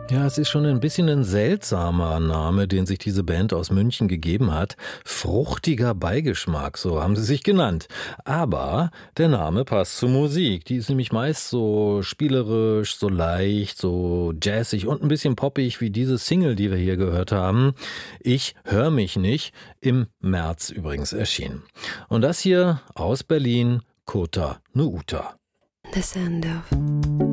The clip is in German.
Ja, es ist schon ein bisschen ein seltsamer Name, den sich diese Band aus München gegeben hat. Fruchtiger Beigeschmack, so haben sie sich genannt. Aber der Name passt zur Musik. Die ist nämlich meist so spielerisch, so leicht, so jazzig und ein bisschen poppig wie diese Single, die wir hier gehört haben. Ich hör mich nicht, im März übrigens erschienen. Und das hier aus Berlin, Kota Nuuta. The sound of